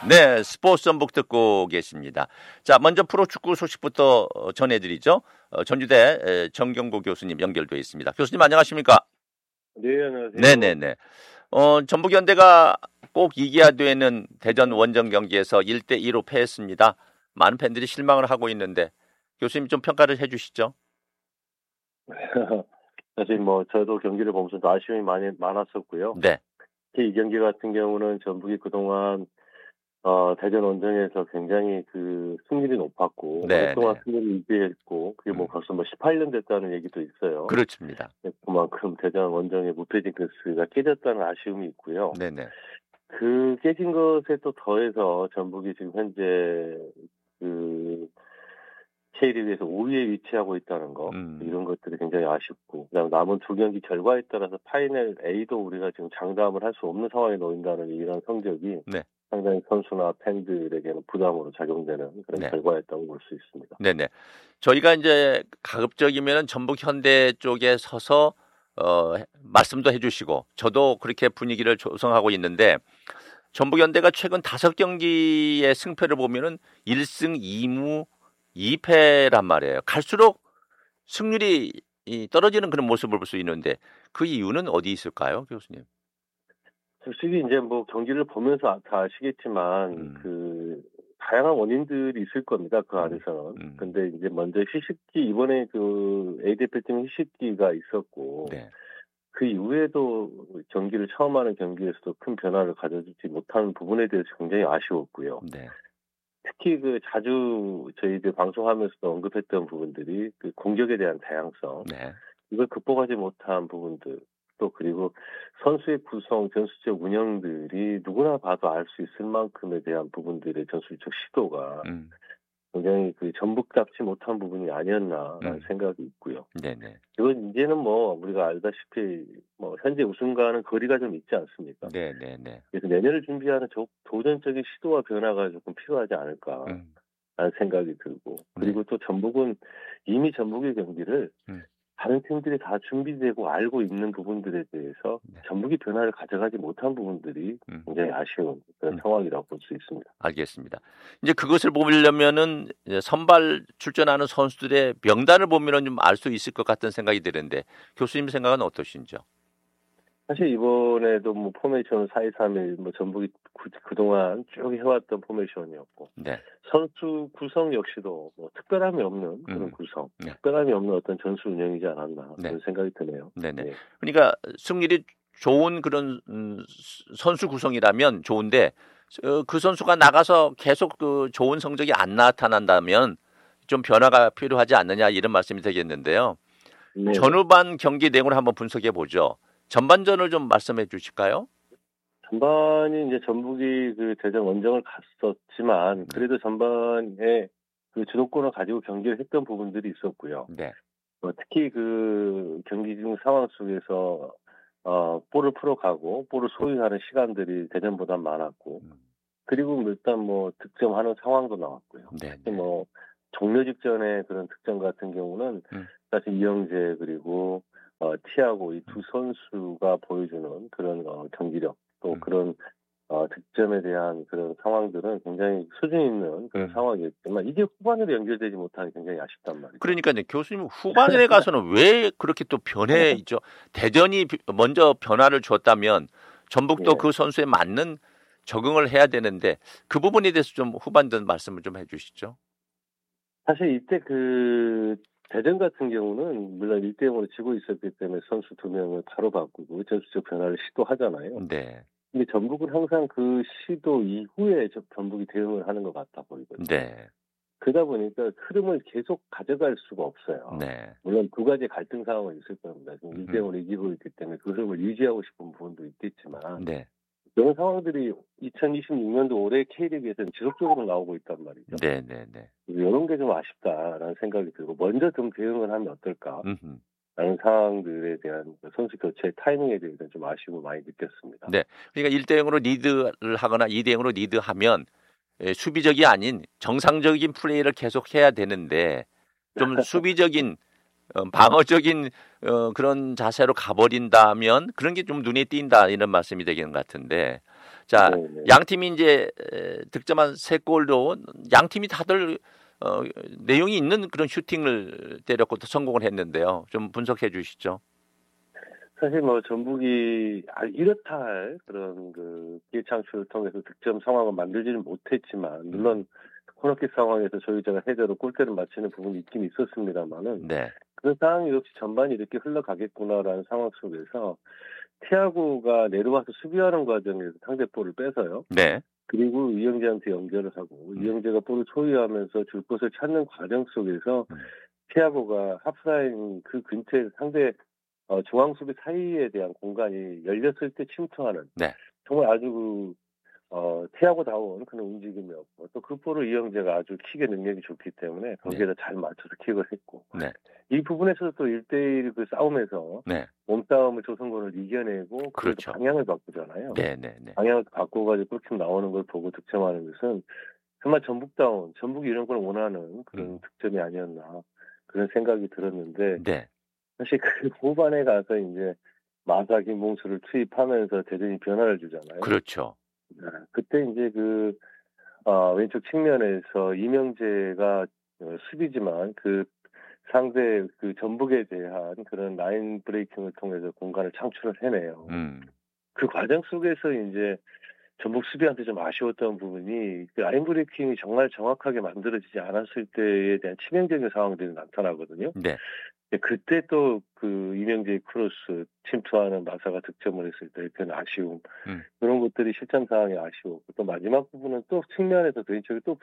네, 스포츠 전북 듣고 계십니다. 자, 먼저 프로축구 소식부터 전해드리죠. 전주대 정경고 교수님 연결되어 있습니다. 교수님 안녕하십니까? 네, 안녕하세요. 네네네. 전북현대가 꼭 이겨야 되는 대전 원정 경기에서 1대2로 패했습니다. 많은 팬들이 실망을 하고 있는데 교수님 좀 평가를 해주시죠. 사실 저도 경기를 보면서 아쉬움이 많았었고요. 네. 특히 이 경기 같은 경우는 전북이 그동안 대전 원정에서 굉장히 그 승률이 높았고 오랫동안 승률을 유지했고 그게 벌써 18년 됐다는 얘기도 있어요. 그렇습니다. 그만큼 대전 원정의 무패 징크스가 깨졌다는 아쉬움이 있고요. 네네. 그 깨진 것에 또 더해서 전북이 지금 현재 그 K리그에서 5위에 위치하고 있다는 거 이런 것들이 굉장히 아쉽고 그다음 남은 두 경기 결과에 따라서 파이널 A도 우리가 지금 장담을 할 수 없는 상황에 놓인다는 이런 성적이 상당히 선수나 팬들에게는 부담으로 작용되는 그런 결과였다고 볼 수 있습니다. 네네. 저희가 이제 가급적이면 전북 현대 쪽에 서서 말씀도 해주시고 저도 그렇게 분위기를 조성하고 있는데 전북 현대가 최근 5경기의 승패를 보면은 1승 2무 2패란 말이에요. 갈수록 승률이 떨어지는 그런 모습을 볼 수 있는데 그 이유는 어디 있을까요, 교수님? 솔직히 이제 경기를 보면서 다 아시겠지만 그 다양한 원인들이 있을 겁니다. 그 안에서는. 근데 이제 먼저 휴식기 이번에 그 A 대표팀 휴식기가 있었고 그 이후에도 경기를 처음 하는 경기에서도 큰 변화를 가져주지 못하는 부분에 대해서 굉장히 아쉬웠고요. 특히 그 자주 저희들 방송하면서도 언급했던 부분들이 그 공격에 대한 다양성, 이걸 극복하지 못한 부분들, 또 그리고 선수의 구성, 전술적 운영들이 누구나 봐도 알 수 있을 만큼에 대한 부분들의 전술적 시도가 굉장히 그 전북답지 못한 부분이 아니었나라는 생각이 있고요. 네네. 이건 이제는 우리가 알다시피 현재 우승과는 거리가 좀 있지 않습니까? 네네네. 그래서 내년을 준비하는 도전적인 시도와 변화가 조금 필요하지 않을까라는 생각이 들고 그리고 또 전북은 이미 전북의 경기를 다른 팀들이 다 준비되고 알고 있는 부분들에 대해서 전북이 변화를 가져가지 못한 부분들이 굉장히 아쉬운 그런 상황이라고 볼 수 있습니다. 알겠습니다. 이제 그것을 보려면은 선발 출전하는 선수들의 명단을 보면은 좀 알 수 있을 것 같은 생각이 드는데 교수님 생각은 어떠신지요? 사실 이번에도 포메이션은 4-2-3-1 전북이 그동안 쭉 해왔던 포메이션이었고 선수 구성 역시도 특별함이 없는 그런 구성, 특별함이 없는 어떤 전술 운영이지 않았나 그런 생각이 드네요. 네네. 그러니까 승률이 좋은 그런 선수 구성이라면 좋은데 그 선수가 나가서 계속 그 좋은 성적이 안 나타난다면 좀 변화가 필요하지 않느냐 이런 말씀이 되겠는데요. 전후반 경기 내용을 한번 분석해 보죠. 전반전을 좀 말씀해 주실까요? 전반이 이제 전북이 그 대전 원정을 갔었지만 그래도 전반에 그 주도권을 가지고 경기를 했던 부분들이 있었고요. 특히 그 경기 중 상황 속에서 볼을 풀어가고 볼을 소유하는 시간들이 대전보다 많았고 그리고 일단 득점하는 상황도 나왔고요. 특히 종료 직전에 그런 득점 같은 경우는 사실 이영재 그리고 티아고 이 두 선수가 보여주는 그런 경기력 또 그런 득점에 대한 그런 상황들은 굉장히 수준 있는 그런 상황이었지만 이게 후반으로 연결되지 못하는 게 굉장히 아쉽단 말이죠. 그러니까요. 교수님 후반에 가서는 왜 그렇게 또 변해 있죠? 대전이 먼저 변화를 줬다면 전북도 그 선수에 맞는 적응을 해야 되는데 그 부분에 대해서 좀 후반전 말씀을 좀 해주시죠. 사실 이때 그 대전 같은 경우는 물론 1대0으로 지고 있었기 때문에 선수 2명을 바로 바꾸고 전술적 변화를 시도하잖아요. 근데 전북은 항상 그 시도 이후에 전북이 대응을 하는 것 같아 보이거든요. 그러다 보니까 흐름을 계속 가져갈 수가 없어요. 물론 두 가지 갈등 상황은 있을 겁니다. 지금 1대0으로 이기고 있기 때문에 그 흐름을 유지하고 싶은 부분도 있겠지만 그런 상황들이 2026년도 올해 K리그에서는 지속적으로 나오고 있단 말이죠. 이런 게 좀 아쉽다라는 생각이 들고 먼저 좀 대응을 하면 어떨까? 라는 상황들에 대한 선수 교체 타이밍에 대해서는 좀 아쉬움을 많이 느꼈습니다. 그러니까 1대0으로 리드를 하거나 2대0으로 리드하면 수비적이 아닌 정상적인 플레이를 계속 해야 되는데 좀 수비적인 방어적인 그런 자세로 가버린다면 그런 게 좀 눈에 띈다 이런 말씀이 되는 것 같은데 자, 네네. 양 팀이 이제 득점한 3골로 양 팀이 다들 내용이 있는 그런 슈팅을 때렸고 또 성공을 했는데요. 좀 분석해 주시죠. 사실 뭐 전북이 이렇다 할 그런 그 기회 창출을 통해서 득점 상황을 만들지는 못했지만 물론 코너킥 상황에서 조유자가 헤더로 골대를 맞히는 부분이 있긴 있었습니다만은 네. 그런 상황이 없이 전반이 이렇게 흘러가겠구나라는 상황 속에서 티아고가 내려와서 수비하는 과정에서 상대 볼을 뺏어요. 네. 그리고 이영재한테 연결을 하고 이영재가 볼을 소유하면서 줄 곳을 찾는 과정 속에서 티아고가 하프라인 그 근처에 상대 중앙 수비 사이에 대한 공간이 열렸을 때 침투하는 네. 정말 아주 티아고다운 그런 움직임이었고 또 그 볼을 이영재가 아주 킥의 능력이 좋기 때문에 거기에다 잘 맞춰서 킥을 했고 네. 이 부분에서도 또 1대1 그 싸움에서 네. 몸싸움을 조성곤을 이겨내고 그렇죠. 방향을 바꾸잖아요. 네, 네, 네. 방향을 바꿔가지고 골킥 나오는 걸 보고 득점하는 것은 정말 전북이 이런 걸 원하는 그런 득점이 아니었나 그런 생각이 들었는데 네. 사실 그 후반에 가서 이제 마사 김봉수를 투입하면서 대전이 변화를 주잖아요. 그렇죠. 그때 이제 왼쪽 측면에서 이명재가 수비지만 그 상대 그 전북에 대한 그런 라인 브레이킹을 통해서 공간을 창출을 해내요. 그 과정 속에서 이제 전북 수비한테 좀 아쉬웠던 부분이 그 라인 브레이킹이 정말 정확하게 만들어지지 않았을 때에 대한 치명적인 상황들이 나타나거든요. 네. 그때 또 그 이명재의 크로스 침투하는 마사가 득점을 했을 때 그런 아쉬움 그런 것들이 실점 상황이 아쉬웠고 또 마지막 부분은 또 측면에서 왼쪽이 또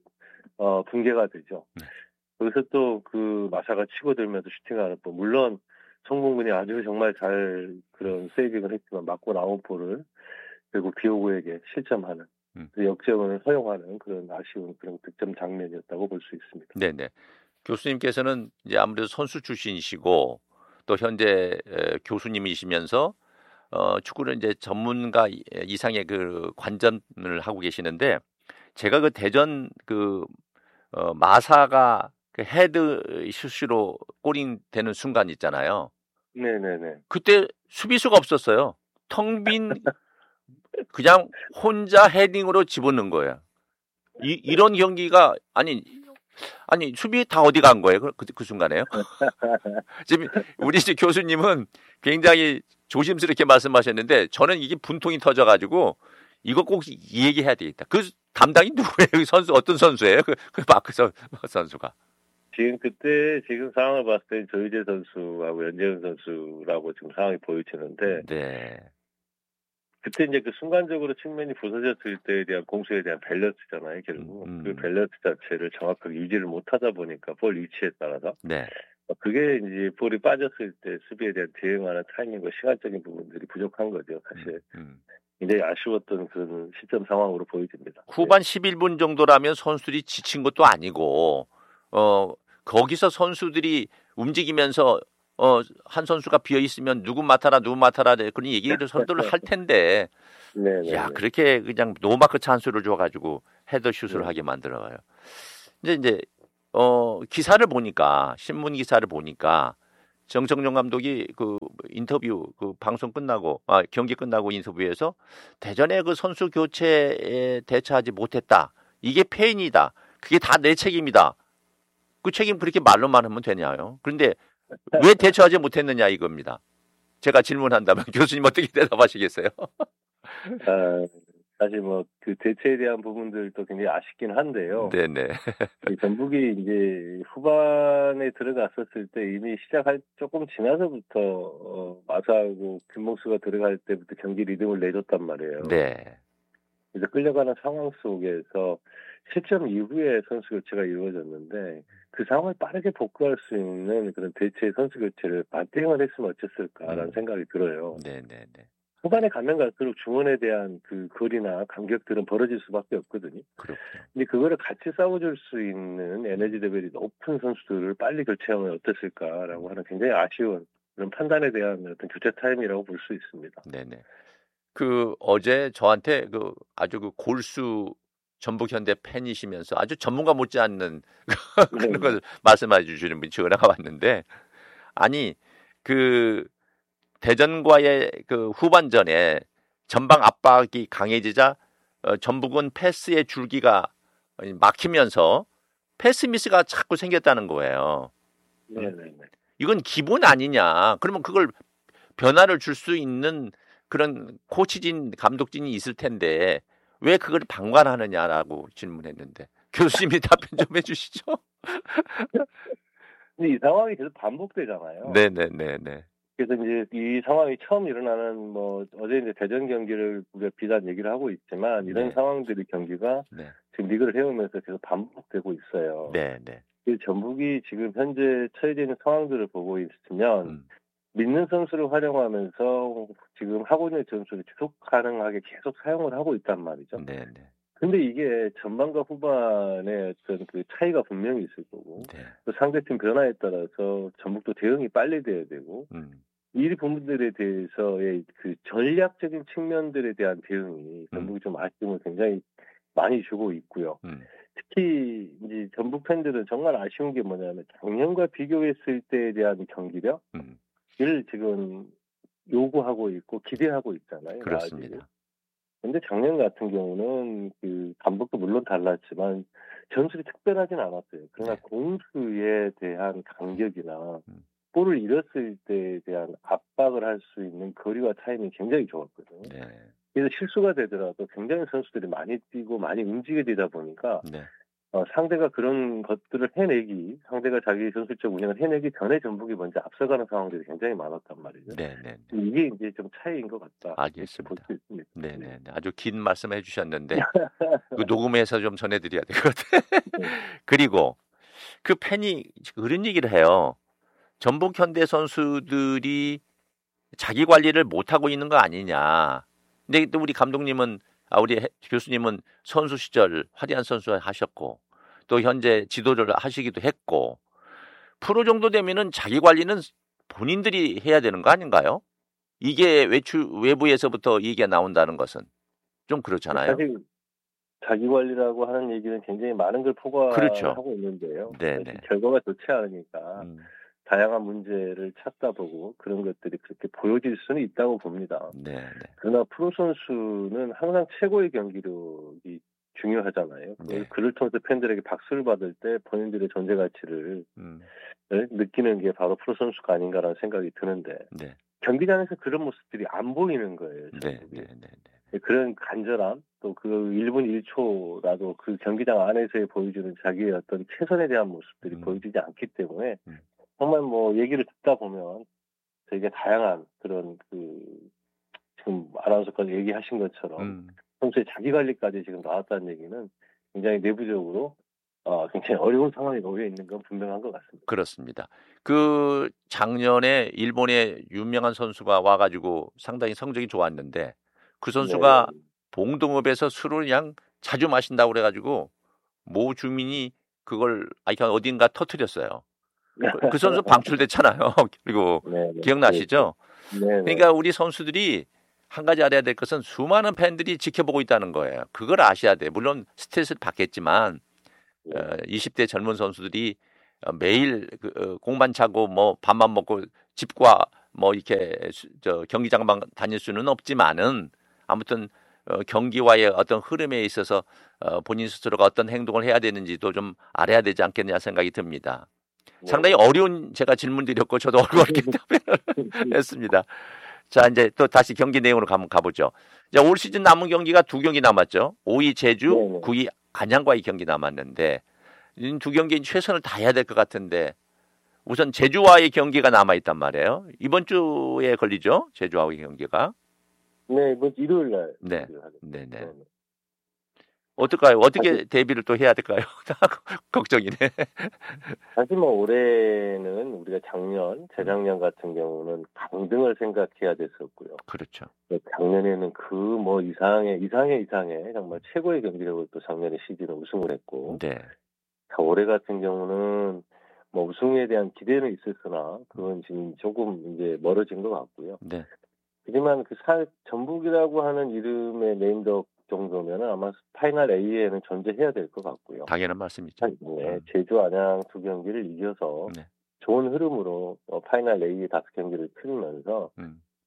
붕괴가 되죠. 거기서 또 그 마사가 치고들면서 슈팅하는 법 물론 송봉근이 아주 정말 잘 그런 세이빙을 했지만 맞고 나온 볼을 결국 비오고에게 실점하는 그 역전을 허용하는 그런 아쉬운 그런 득점 장면이었다고 볼 수 있습니다. 네네. 교수님께서는 이제 아무래도 선수 출신이시고 또 현재 교수님이시면서 축구를 이제 전문가 이상의 그 관전을 하고 계시는데 제가 그 대전 마사가 그 헤드 슛으로 골이 되는 순간 있잖아요. 네네네. 그때 수비수가 없었어요. 텅 빈 그냥 혼자 헤딩으로 집어넣은 거예요. 이런 경기가 아니 수비 다 어디 간 거예요? 그 순간에요? 지금 우리 교수님은 굉장히 조심스럽게 말씀하셨는데 저는 이게 분통이 터져가지고 이거 꼭 얘기해야 되겠다. 그 담당이 누구예요? 선수 어떤 선수예요? 그 마크 선수가. 지금 상황을 봤을 때 조희재 선수하고 연재훈 선수라고 지금 상황이 보여지는데 네. 그때 이제 그 순간적으로 측면이 부서졌을 때에 대한 공수에 대한 밸런스잖아요, 결국. 그 밸런스 자체를 정확하게 유지를 못하다 보니까 볼 위치에 따라서. 네. 그게 이제 볼이 빠졌을 때 수비에 대한 대응하는 타이밍과 시간적인 부분들이 부족한 거죠, 사실. 굉장히 아쉬웠던 그런 시점 상황으로 보여집니다. 후반 11분 정도라면 선수들이 지친 것도 아니고, 거기서 선수들이 움직이면서 한 선수가 비어 있으면 누구 맡아라 그런 얘기를 서로들 할 텐데, 야 그렇게 그냥 노마크 찬스를 줘가지고 헤더슛을 하게 만들어가요. 이제 기사를 보니까 신문 기사를 보니까 정성용 감독이 그 인터뷰 그 방송 끝나고 경기 끝나고 인터뷰에서 대전의 그 선수 교체에 대처하지 못했다. 이게 패인이다. 그게 다 내 책임이다. 그 책임 그렇게 말로만 하면 되냐요. 그런데 왜 대처하지 못했느냐 이겁니다. 제가 질문한다면 교수님 어떻게 대답하시겠어요? 사실 그 대체에 대한 부분들도 굉장히 아쉽긴 한데요. 네네. 전북이 이제 후반에 들어갔었을 때 이미 시작할 조금 지나서부터 마사하고 김봉수가 들어갈 때부터 경기 리듬을 내줬단 말이에요. 네. 그래서 끌려가는 상황 속에서 실점 이후에 선수 교체가 이루어졌는데 그 상황을 빠르게 복구할 수 있는 그런 대체의 선수 교체를 반대행을 했으면 어땠을까라는 생각이 들어요. 네네네. 후반에 가면 갈수록 중원에 대한 그 거리나 간격들은 벌어질 수밖에 없거든요. 그렇군요. 근데 그거를 같이 싸워줄 수 있는 에너지 레벨이 높은 선수들을 빨리 교체하면 어땠을까라고 하는 굉장히 아쉬운 그런 판단에 대한 어떤 교체 타임이라고 볼 수 있습니다. 네네. 어제 저한테 아주 골수 전북 현대 팬이시면서 아주 전문가 못지않는 그런 걸 말씀해 주시는 분이 전화가 왔는데 아니 대전과의 그 후반전에 전방 압박이 강해지자 전북은 패스의 줄기가 막히면서 패스 미스가 자꾸 생겼다는 거예요. 네네네. 이건 기본 아니냐. 그러면 그걸 변화를 줄 수 있는 그런 코치진, 감독진이 있을 텐데 왜 그걸 방관하느냐라고 질문했는데 교수님이 답변 좀 해주시죠. 근데 이 상황이 계속 반복되잖아요. 네네네네. 그래서 이제 이 상황이 처음 일어나는 뭐 어제 이제 대전 경기를 우리가 비단 얘기를 하고 있지만 이런 네. 상황들이 경기가 네. 지금 리그를 해오면서 계속 반복되고 있어요. 네네. 전북이 지금 현재 처해져 있는 상황들을 보고 있으면 믿는 선수를 활용하면서 지금 하고 있는 전술을 지속 가능하게 계속 사용을 하고 있단 말이죠. 네네. 근데 이게 전반과 후반의 어떤 그 차이가 분명히 있을 거고, 네. 또 상대팀 변화에 따라서 전북도 대응이 빨리 돼야 되고, 이 부분들에 대해서의 그 전략적인 측면들에 대한 대응이 전북이 좀 아쉬움을 굉장히 많이 주고 있고요. 특히 이제 전북 팬들은 정말 아쉬운 게 뭐냐면 작년과 비교했을 때에 대한 경기력을 지금 요구하고 있고 기대하고 있잖아요. 그렇습니다. 근데 작년 같은 경우는 그 감독도 물론 달랐지만 전술이 특별하진 않았어요. 그러나 네. 공수에 대한 간격이나 볼을 잃었을 때에 대한 압박을 할 수 있는 거리와 타이밍이 굉장히 좋았거든요. 네. 그래서 실수가 되더라도 굉장히 선수들이 많이 뛰고 많이 움직이게 되다 보니까 네. 상대가 그런 것들을 해내기, 상대가 자기 전술적 운영을 해내기 전에 전북이 먼저 앞서가는 상황들이 굉장히 많았단 말이죠. 네네. 이게 이제 좀 차이인 것 같다. 알겠습니다. 볼 수 있습니다. 네네. 아주 긴 말씀 해주셨는데 그 녹음해서 좀 전해드려야 될 것 같아요. 그리고 그 팬이 그런 얘기를 해요. 전북 현대 선수들이 자기 관리를 못하고 있는 거 아니냐. 근데 또 우리 감독님은 우리 교수님은 선수 시절 화려한 선수 하셨고 또 현재 지도를 하시기도 했고 프로 정도 되면은 자기 관리는 본인들이 해야 되는 거 아닌가요? 이게 외부에서부터 얘기가 나온다는 것은 좀 그렇잖아요. 사실 자기 관리라고 하는 얘기는 굉장히 많은 걸 그렇죠. 포괄하고 있는데요. 네네. 결과가 좋지 않으니까 다양한 문제를 찾다 보고 그런 것들이 그렇게 보여질 수는 있다고 봅니다. 네네. 그러나 프로 선수는 항상 최고의 경기력이 중요하잖아요. 네. 그를 통해서 팬들에게 박수를 받을 때 본인들의 존재 가치를 느끼는 게 바로 프로 선수가 아닌가라는 생각이 드는데 네. 경기장에서 그런 모습들이 안 보이는 거예요. 네. 그런 간절함 또 그 1분 1초라도 그 경기장 안에서의 보여주는 자기의 어떤 최선에 대한 모습들이 보여지지 않기 때문에 정말 뭐 얘기를 듣다 보면 되게 다양한 그런 그 지금 아나운서까지 얘기하신 것처럼 평소에 자기 관리까지 지금 나왔다는 얘기는 굉장히 내부적으로 굉장히 어려운 상황에 놓여 있는 건 분명한 것 같습니다. 그렇습니다. 그 작년에 일본의 유명한 선수가 와가지고 상당히 성적이 좋았는데 그 선수가 봉동읍에서 술을 그냥 자주 마신다고 그래가지고 모 주민이 그걸 어딘가 터뜨렸어요. 그 선수 방출됐잖아요. 그리고 기억나시죠? 그러니까 우리 선수들이 한 가지 알아야 될 것은 수많은 팬들이 지켜보고 있다는 거예요. 그걸 아셔야 돼. 물론 스트레스를 받겠지만 20대 젊은 선수들이 매일 공만 차고 뭐 밥만 먹고 집과 뭐 이렇게 경기장만 다닐 수는 없지만은 아무튼 경기와의 어떤 흐름에 있어서 본인 스스로가 어떤 행동을 해야 되는지도 좀 알아야 되지 않겠냐 생각이 듭니다. 상당히 어려운 제가 질문 드렸고 저도 어렵게 답변을 했습니다. 자, 이제 또 다시 경기 내용으로 한번 가보죠. 자, 올 시즌 남은 경기가 2경기 남았죠. 5위 제주, 9위 안양과의 경기 남았는데 이 두 경기에 최선을 다해야 될 것 같은데 우선 제주와의 경기가 남아있단 말이에요. 이번 주에 걸리죠. 제주와의 경기가. 네, 이번 일요일 날. 네. 어떨까요? 어떻게 대비를 또 해야 될까요? 걱정이네. 사실 뭐 올해는 우리가 재작년 같은 경우는 강등을 생각해야 됐었고요. 그렇죠. 작년에는 그 뭐 이상의 정말 최고의 경기력을 또 작년에 시즌에 우승을 했고. 네. 올해 같은 경우는 뭐 우승에 대한 기대는 있었으나 그건 지금 조금 이제 멀어진 것 같고요. 네. 하지만 전북이라고 하는 이름의 네임덕 정도면 아마 파이널 A에는 존재해야 될 것 같고요. 당연한 말씀이죠. 네, 제주 안양 두 경기를 이겨서 좋은 흐름으로 파이널 A 5경기를 치르면서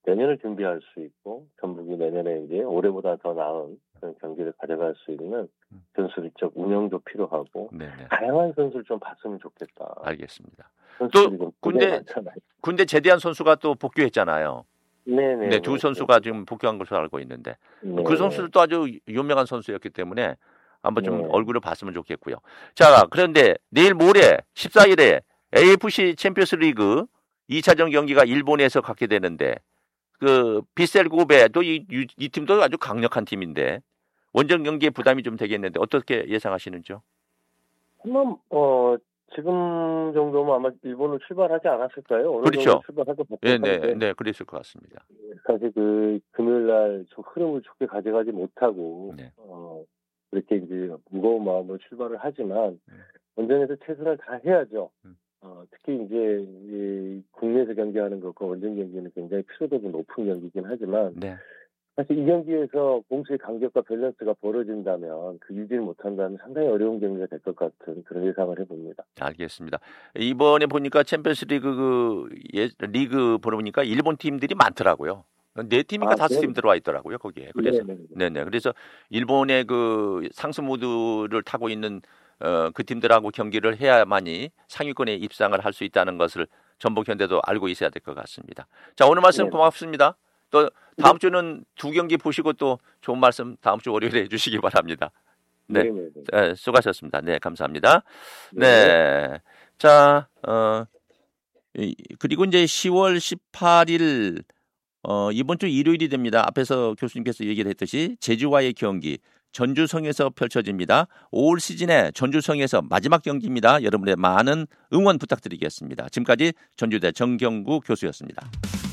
내년을 준비할 수 있고 전북이 내년에 이제 올해보다 더 나은 그런 경기를 가져갈 수 있는 전술적 운영도 필요하고 네네. 다양한 선수를 좀 봤으면 좋겠다. 알겠습니다. 또 군대 제대한 선수가 또 복귀했잖아요. 네네. 네, 두 선수가 지금 복귀한 것으로 알고 있는데 그 선수들도 아주 유명한 선수였기 때문에 한번 좀 얼굴을 봤으면 좋겠고요. 자, 그런데 내일 모레 14일에 AFC 챔피언스 리그 2차전 경기가 일본에서 갖게 되는데 그 빗셀 고베 또 이 팀도 아주 강력한 팀인데 원정 경기에 부담이 좀 되겠는데 어떻게 예상하시는지요? 한번 지금 정도면 아마 일본을 출발하지 않았을까요? 어느 그렇죠. 정도 출발할 것 같은데. 네, 그랬을 것 같습니다. 사실 그 금요일 날 좀 흐름을 좋게 가져가지 못하고 그렇게 이제 무거운 마음으로 출발을 하지만 원정에서 최선을 다해야죠. 특히 이제 국내에서 경기하는 것과 원정 경기는 굉장히 피로도가 높은 경기이긴 하지만 사실 이 경기에서 공수의 간격과 밸런스가 벌어진다면 그 유지를 못한다면 상당히 어려운 경기가 될 것 같은 그런 예상을 해봅니다. 알겠습니다. 이번에 보니까 챔피언스 리그 리그 보니까 일본 팀들이 많더라고요. 4팀인가 5팀 들어와 있더라고요, 거기에. 그래서 네네. 그래서 일본의 그 상승 모드를 타고 있는 그 팀들하고 경기를 해야만이 상위권에 입상을 할 수 있다는 것을 전북현대도 알고 있어야 될 것 같습니다. 자, 오늘 말씀 고맙습니다. 또 다음 주는 두 경기 보시고 또 좋은 말씀 다음 주 월요일에 해주시기 바랍니다. 네, 수고하셨습니다. 네, 감사합니다. 네, 자, 그리고 이제 10월 18일 이번 주 일요일이 됩니다. 앞에서 교수님께서 얘기를 했듯이 제주와의 경기 전주성에서 펼쳐집니다. 올 시즌에 전주성에서 마지막 경기입니다. 여러분의 많은 응원 부탁드리겠습니다. 지금까지 전주대 정경구 교수였습니다.